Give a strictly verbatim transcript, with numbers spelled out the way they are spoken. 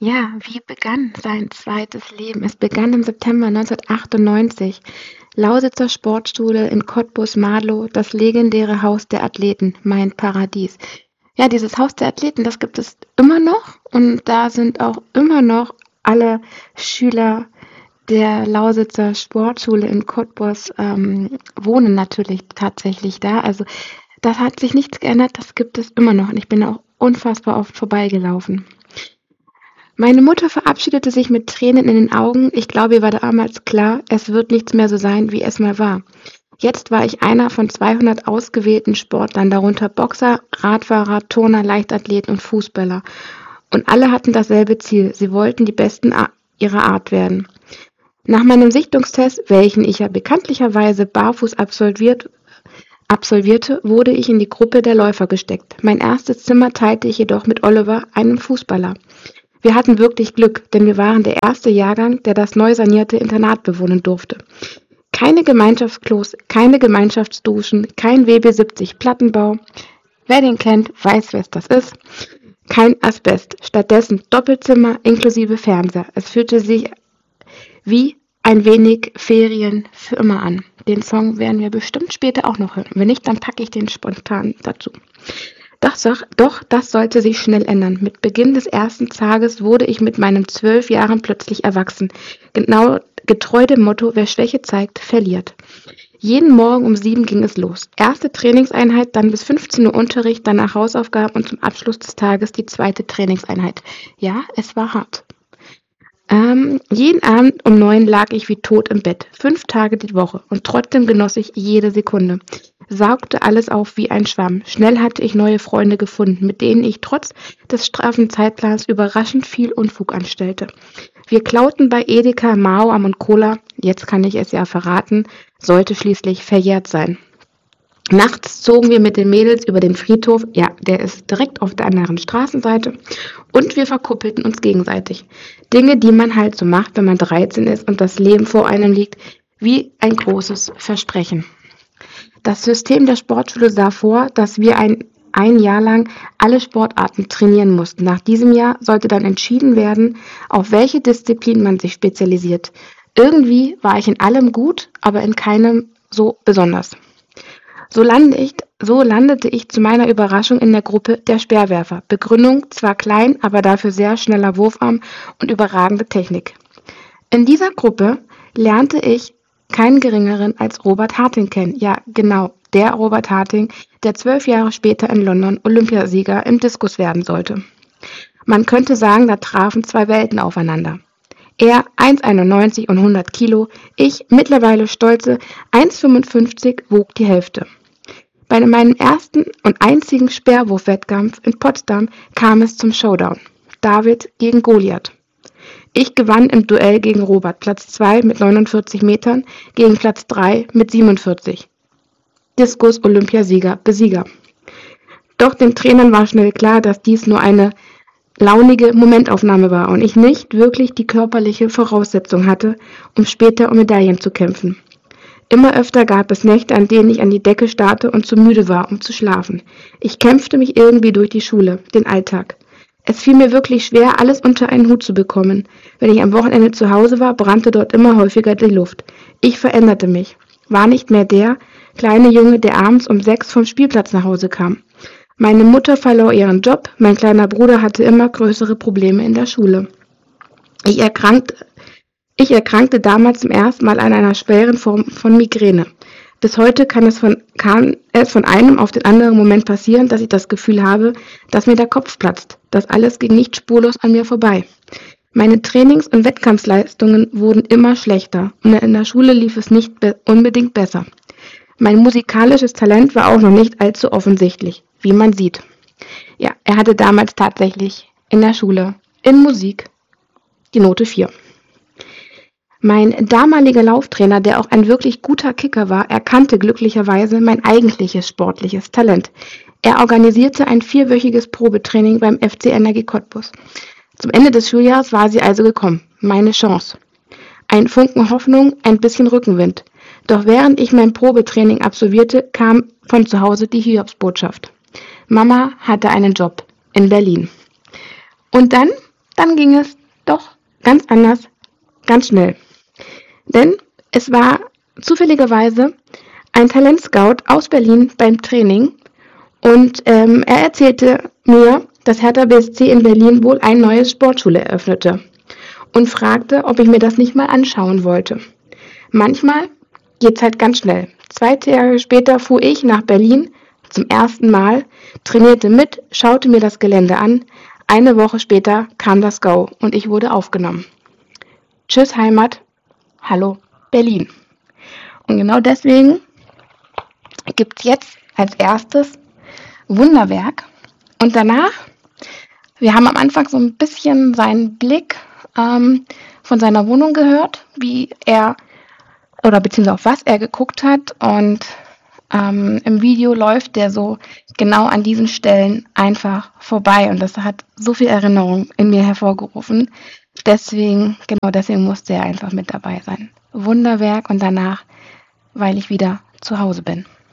Ja, wie begann sein zweites Leben? Es begann im September neunzehnhundertachtundneunzig. Lausitzer Sportschule in Cottbus-Marlow, das legendäre Haus der Athleten, mein Paradies. Ja, dieses Haus der Athleten, das gibt es immer noch und da sind auch immer noch alle Schüler der Lausitzer Sportschule in Cottbus ähm, wohnen natürlich tatsächlich da. Also das hat sich nichts geändert, das gibt es immer noch und ich bin auch unfassbar oft vorbeigelaufen. Meine Mutter verabschiedete sich mit Tränen in den Augen. Ich glaube, ihr war damals klar, es wird nichts mehr so sein, wie es mal war. Jetzt war ich einer von zweihundert ausgewählten Sportlern, darunter Boxer, Radfahrer, Turner, Leichtathleten und Fußballer. Und alle hatten dasselbe Ziel. Sie wollten die Besten ihrer Art werden. Nach meinem Sichtungstest, welchen ich ja bekanntlicherweise barfuß absolviert, absolvierte, wurde ich in die Gruppe der Läufer gesteckt. Mein erstes Zimmer teilte ich jedoch mit Oliver, einem Fußballer. Wir hatten wirklich Glück, denn wir waren der erste Jahrgang, der das neu sanierte Internat bewohnen durfte. Keine Gemeinschaftsklos, keine Gemeinschaftsduschen, kein W B siebzig Plattenbau. Wer den kennt, weiß, was das ist. Kein Asbest, stattdessen Doppelzimmer inklusive Fernseher. Es fühlte sich wie ein wenig Ferien für immer an. Den Song werden wir bestimmt später auch noch hören. Wenn nicht, dann packe ich den spontan dazu. Doch, doch, das sollte sich schnell ändern. Mit Beginn des ersten Tages wurde ich mit meinen zwölf Jahren plötzlich erwachsen. Genau getreu dem Motto, wer Schwäche zeigt, verliert. Jeden Morgen um sieben ging es los. Erste Trainingseinheit, dann bis fünfzehn Uhr Unterricht, danach Hausaufgaben und zum Abschluss des Tages die zweite Trainingseinheit. Ja, es war hart. Ähm, jeden Abend um neun lag ich wie tot im Bett. Fünf Tage die Woche. Und trotzdem genoss ich jede Sekunde. Saugte alles auf wie ein Schwamm. Schnell hatte ich neue Freunde gefunden, mit denen ich trotz des straffen Zeitplans überraschend viel Unfug anstellte. Wir klauten bei Edeka, Mao, Am und Cola. Jetzt kann ich es ja verraten, sollte schließlich verjährt sein. Nachts zogen wir mit den Mädels über den Friedhof, ja, der ist direkt auf der anderen Straßenseite, und wir verkuppelten uns gegenseitig. Dinge, die man halt so macht, wenn man dreizehn ist und das Leben vor einem liegt, wie ein großes Versprechen. Das System der Sportschule sah vor, dass wir ein, ein Jahr lang alle Sportarten trainieren mussten. Nach diesem Jahr sollte dann entschieden werden, auf welche Disziplin man sich spezialisiert. Irgendwie war ich in allem gut, aber in keinem so besonders. So, lande ich, so landete ich zu meiner Überraschung in der Gruppe der Speerwerfer. Begründung, zwar klein, aber dafür sehr schneller Wurfarm und überragende Technik. In dieser Gruppe lernte ich keinen geringeren als Robert Harting kennen. Ja, genau, der Robert Harting, der zwölf Jahre später in London Olympiasieger im Diskus werden sollte. Man könnte sagen, da trafen zwei Welten aufeinander. Er eins Komma einundneunzig und hundert Kilo, ich mittlerweile stolze eins Komma fünfundfünfzig, wog die Hälfte. Bei meinem ersten und einzigen Speerwurfwettkampf in Potsdam kam es zum Showdown. David gegen Goliath. Ich gewann im Duell gegen Robert, Platz zwei mit neunundvierzig Metern, gegen Platz drei mit siebenundvierzig. Diskus Olympiasieger, Besieger. Doch den Trainern war schnell klar, dass dies nur eine launige Momentaufnahme war und ich nicht wirklich die körperliche Voraussetzung hatte, um später um Medaillen zu kämpfen. Immer öfter gab es Nächte, an denen ich an die Decke starrte und zu müde war, um zu schlafen. Ich kämpfte mich irgendwie durch die Schule, den Alltag. Es fiel mir wirklich schwer, alles unter einen Hut zu bekommen. Wenn ich am Wochenende zu Hause war, brannte dort immer häufiger die Luft. Ich veränderte mich, war nicht mehr der kleine Junge, der abends um sechs vom Spielplatz nach Hause kam. Meine Mutter verlor ihren Job, mein kleiner Bruder hatte immer größere Probleme in der Schule. Ich erkrankte, ich erkrankte damals zum ersten Mal an einer schweren Form von Migräne. Bis heute kann es, von, kann es von einem auf den anderen Moment passieren, dass ich das Gefühl habe, dass mir der Kopf platzt. Das alles ging nicht spurlos an mir vorbei. Meine Trainings- und Wettkampfleistungen wurden immer schlechter und in der Schule lief es nicht be- unbedingt besser. Mein musikalisches Talent war auch noch nicht allzu offensichtlich, wie man sieht. Ja, er hatte damals tatsächlich in der Schule, in Musik, die Note vier. Mein damaliger Lauftrainer, der auch ein wirklich guter Kicker war, erkannte glücklicherweise mein eigentliches sportliches Talent. Er organisierte ein vierwöchiges Probetraining beim F C Energie Cottbus. Zum Ende des Schuljahres war sie also gekommen, meine Chance. Ein Funken Hoffnung, ein bisschen Rückenwind. Doch während ich mein Probetraining absolvierte, kam von zu Hause die Hiobsbotschaft. Mama hatte einen Job in Berlin. Und dann dann ging es doch ganz anders, ganz schnell. Denn es war zufälligerweise ein Talentscout aus Berlin beim Training und ähm, er erzählte mir, dass Hertha B S C in Berlin wohl eine neue Sportschule eröffnete und fragte, ob ich mir das nicht mal anschauen wollte. Manchmal geht's halt ganz schnell. Zwei Tage später fuhr ich nach Berlin zum ersten Mal, trainierte mit, schaute mir das Gelände an. Eine Woche später kam das Go und ich wurde aufgenommen. Tschüss Heimat, hallo Berlin. Und genau deswegen gibt es jetzt als erstes Wunderwerk. Und danach, wir haben am Anfang so ein bisschen seinen Blick ähm, von seiner Wohnung gehört, wie er oder beziehungsweise auf was er geguckt hat. Und ähm, im Video läuft der so genau an diesen Stellen einfach vorbei. Und das hat so viel Erinnerung in mir hervorgerufen. Deswegen, genau deswegen musste er einfach mit dabei sein. Wunderwerk und danach, weil ich wieder zu Hause bin.